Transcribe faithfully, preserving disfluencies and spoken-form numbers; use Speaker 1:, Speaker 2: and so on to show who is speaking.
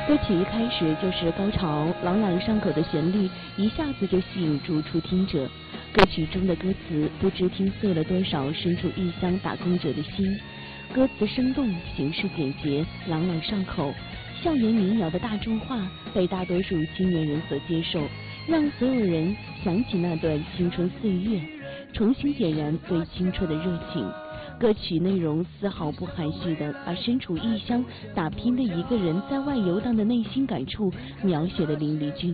Speaker 1: 歌曲一开始就是高潮，朗朗上口的旋律一下子就吸引住初听者。歌曲中的歌词不知听碎了多少身处异乡打工者的心。歌词生动，形式简洁，朗朗上口，校园民谣的大众化被大多数青年人所接受，让所有人想起那段青春岁月，重新点燃对青春的热情。歌曲内容丝毫不含蓄地把身处异乡打拼的一个人在外游荡的内心感触描写得淋漓尽